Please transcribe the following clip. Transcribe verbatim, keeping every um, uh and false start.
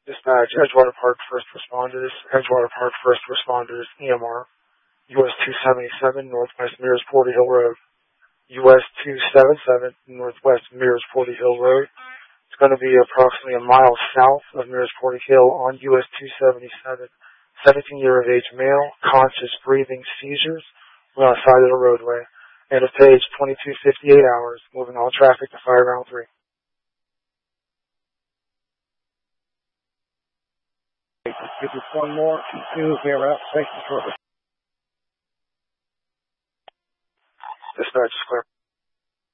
Dispatch, Edgewater Park First Responders, Edgewater Park First Responders, E M R, U S two seventy-seven, Northwest Mears Porty Hill Road. U S two seventy-seven, Northwest Mears Porty Hill Road. It's going to be approximately a mile south of Mears Porty Hill on U S two seventy-seven. seventeen year of age male, conscious breathing seizures. We're on the side of the roadway. End of page twenty-two fifty-eight hours. Moving all traffic to fire round three. Give us one more. Two, we are out station shortly. Dispatch is clear.